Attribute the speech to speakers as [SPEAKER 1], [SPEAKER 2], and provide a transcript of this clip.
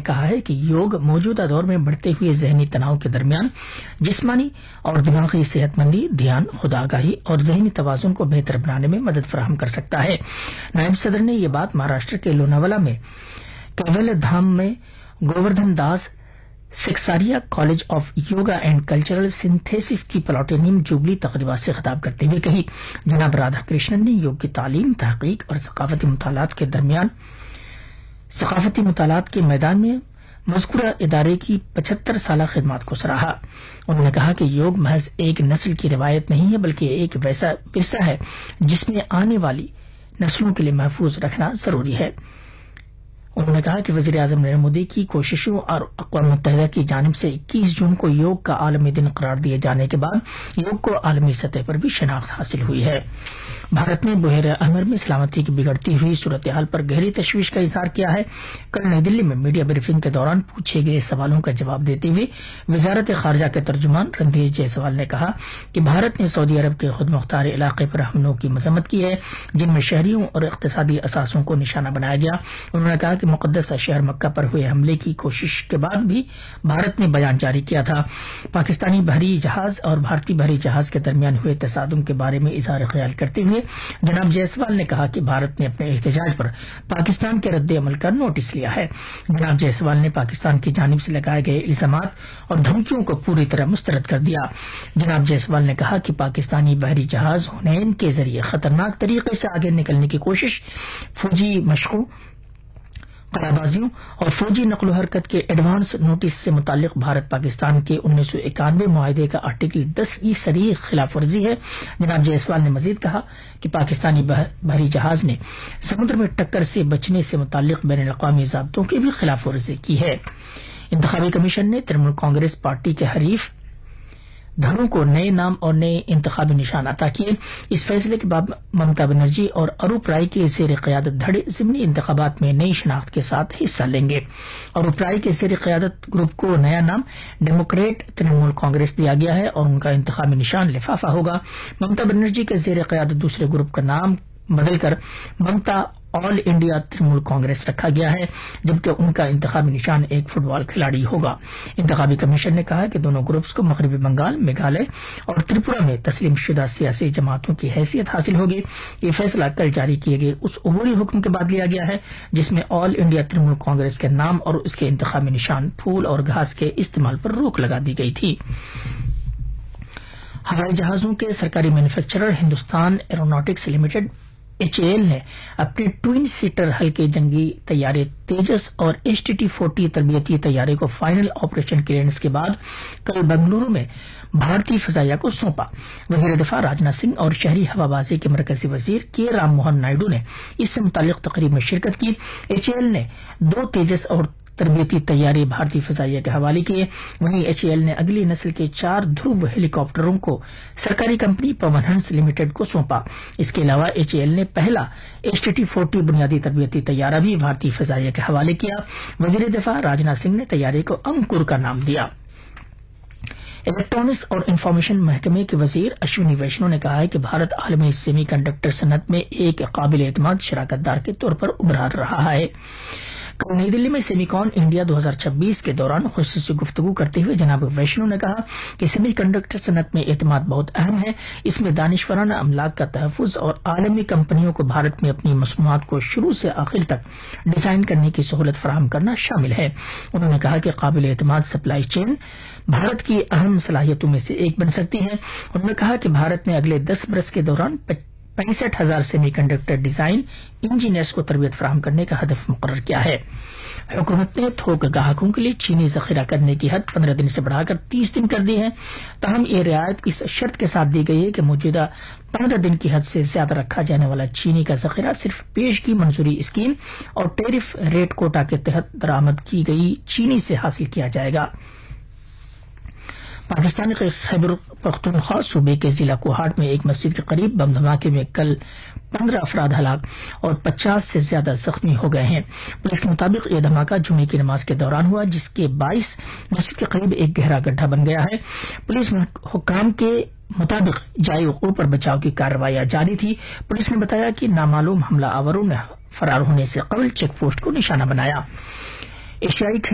[SPEAKER 1] کہا ہے کہ یوگ موجودہ دور میں بڑھتے ہوئے ذہنی تناؤ کے درمیان جسمانی اور دماغی صحت مندی، دھیان، خودآگاہی اور ذہنی توازن کو بہتر بنانے میں مدد فراہم کر سکتا ہے۔ نائب صدر نے یہ بات مہاراشٹر کے لوناوالا میں کیول دھام میں Govardhan Das سکساریا college of yoga and cultural synthesis کی پلاٹینیم جوبلی تقریبات سے خطاب کرتے ہوئے کہی۔ جناب رادھا کرشنن نے یوگ کی تعلیم، تحقیق اور ثقافتی مطالعات کے میدان میں مذکورہ ادارے کی 75 سالہ خدمات کو سراہا۔ انہوں نے کہا کہ یوگ محض ایک نسل کی روایت نہیں ہے بلکہ ایک ویسا ورثہ ہے جس میں آنے والی نسلوں کے لیے محفوظ رکھنا ضروری ہے۔ انہوں نے کہا کہ وزیر اعظم نریندر مودی کی کوششوں اور اقوام متحدہ کی جانب سے 21 جون کو یوگ کا عالمی دن قرار دیے جانے کے بعد یوگ کو عالمی سطح پر بھی شناخت حاصل ہوئی ہے۔ بھارت نے بحیرہ احمر میں سلامتی کی بگڑتی ہوئی صورتحال پر گہری تشویش کا اظہار کیا ہے۔ کل نئی دلی میں میڈیا بریفنگ کے دوران پوچھے گئے سوالوں کا جواب دیتے ہوئے وزارت خارجہ کے ترجمان رندھیر جیسوال نے کہا کہ بھارت نے سعودی عرب کے خود مختار علاقے پر حملوں کی مذمت کی ہے جن میں شہریوں اور اقتصادی اثاثوں کو نشانہ بنایا گیا۔ انہوں نے کہا کہ مقدس شہر مکہ پر ہوئے حملے کی کوشش کے بعد بھی بھارت نے بیان جاری کیا تھا۔ پاکستانی بحری جہاز اور بھارتی بحری جہاز کے درمیان ہوئے تصادم کے بارے میں اظہار خیال کرتے ہوئے جناب جیسوال نے کہا کہ بھارت نے اپنے احتجاج پر پاکستان کے رد عمل کا نوٹس لیا ہے۔ جناب جیسوال نے پاکستان کی جانب سے لگائے گئے الزامات اور دھمکیوں کو پوری طرح مسترد کر دیا۔ جناب جیسوال نے کہا کہ پاکستانی بحری جہاز حنین کے ذریعے خطرناک طریقے سے آگے نکلنے کی کوشش، فوجی مشقوں، قلابازیوں اور فوجی نقل و حرکت کے ایڈوانس نوٹس سے متعلق بھارت پاکستان کے 1991 معاہدے کا آرٹیکل 10 کی صریح خلاف ورزی ہے۔ جناب جیسوال نے مزید کہا کہ پاکستانی بحری جہاز نے سمندر میں ٹکر سے بچنے سے متعلق بین الاقوامی ضابطوں کی بھی خلاف ورزی کی ہے۔ انتخابی کمیشن نے ترنمول کانگریس پارٹی کے حریف دھڑوں کو نئے نام اور نئے انتخابی نشان عطا کیے۔ اس فیصلے کے بعد ممتا بنرجی اور اروپ رائے کے زیر قیادت دھڑے ضمنی انتخابات میں نئی شناخت کے ساتھ حصہ لیں گے۔ اروپ رائے کے زیر قیادت گروپ کو نیا نام ڈیموکریٹ ترنمول کانگریس دیا گیا ہے اور ان کا انتخابی نشان لفافہ ہوگا۔ ممتا بنرجی کے زیر قیادت دوسرے گروپ کا نام بدل کر ممتا آل انڈیا ترنمول کانگریس رکھا گیا ہے جبکہ ان کا انتخابی نشان ایک فٹ بال کھلاڑی ہوگا۔ انتخابی کمیشن نے کہا کہ دونوں گروپس کو مغربی بنگال، میگھالیہ اور تریپورہ میں تسلیم شدہ سیاسی جماعتوں کی حیثیت حاصل ہوگی۔ یہ فیصلہ کل جاری کیے گئے اس عبوری حکم کے بعد لیا گیا ہے جس میں آل انڈیا ترنمول کانگریس کے نام اور اس کے انتخابی نشان پھول اور گھاس کے استعمال پر روک لگا دی گئی تھی۔ ہوائی جہازوں کے سرکاری manufacturer Hindustan aeronautics limited HAL نے اپنے ٹوئن سیٹر ہلکے جنگی طیارے تیجس اور HTT-40 تربیتی طیارے کو فائنل آپریشن کلیئرنس کے بعد کل بنگلورو میں بھارتی فضائیہ کو سونپا۔ وزیر دفاع راجناتھ سنگھ اور شہری ہوا بازی کے مرکزی وزیر کے رام موہن نائیڈو نے اس سے متعلق تقریب میں شرکت کی۔ HAL نے 2 تیجس اور تربیتی طیارے بھارتی فضائیہ کے حوالے کیے۔ وہیں HAL نے اگلی نسل کے 4 دھرو ہیلی کاپٹروں کو سرکاری کمپنی پون ہنس لمیٹڈ کو سونپا۔ اس کے علاوہ HAL نے پہلا HTT-40 بنیادی تربیتی طیارہ بھی بھارتی فضائیہ کے حوالے کیا۔ وزیر دفاع راجناتھ سنگھ نے طیارے کو انکر کا نام دیا۔ الیکٹرانکس اور انفارمیشن محکمے کے وزیر اشونی ویشنو نے کہا ہے کہ بھارت عالمی سیمی کنڈکٹر صنعت میں ایک قابل اعتماد شراکت دار کے طور پر ابھر رہا ہے۔ کل نئی دلی میں سیمی کان انڈیا 2026 کے دوران خصوصی گفتگو کرتے ہوئے جناب ویشنو نے کہا کہ سیمی کنڈکٹر صنعت میں اعتماد بہت اہم ہے۔ اس میں دانشورانہ املاک کا تحفظ اور عالمی کمپنیوں کو بھارت میں اپنی مصنوعات کو شروع سے آخر تک ڈیزائن کرنے کی سہولت فراہم کرنا شامل ہے۔ انہوں نے کہا کہ قابل اعتماد سپلائی چین بھارت کی اہم صلاحیتوں میں سے ایک بن سکتی ہے۔ انہوں نے کہا کہ بھارت نے اگلے 10 برس کے دوران 65,000 سیمی کنڈکٹر ڈیزائن انجینئرز کو تربیت فراہم کرنے کا ہدف مقرر کیا ہے۔ حکومت نے تھوک گاہکوں کے لیے چینی ذخیرہ کرنے کی حد 15 دن سے بڑھا کر 30 دن کر دی ہے۔ تاہم یہ رعایت اس شرط کے ساتھ دی گئی ہے کہ موجودہ 15 دن کی حد سے زیادہ رکھا جانے والا چینی کا ذخیرہ صرف پیشگی منظوری اسکیم اور ٹیرف ریٹ کوٹا کے تحت درآمد کی گئی چینی سے حاصل کیا جائے گا۔ پاکستان کے خیبر پختونخوا صوبے کے ضلع کوہاٹ میں ایک مسجد کے قریب بم دھماکے میں کل 15 افراد ہلاک اور 50 سے زیادہ زخمی ہو گئے ہیں۔ پولیس کے مطابق یہ دھماکہ جمعے کی نماز کے دوران ہوا جس کے باعث مسجد کے قریب ایک گہرا گڈھا بن گیا ہے۔ پولیس حکام کے مطابق جائے وقوع پر بچاؤ کی کارروائیاں جاری تھی۔ پولیس نے بتایا کہ نامعلوم حملہ آوروں نے فرار ہونے سے قبل چیک پوسٹ کو نشانہ بنایا۔ ایشیائی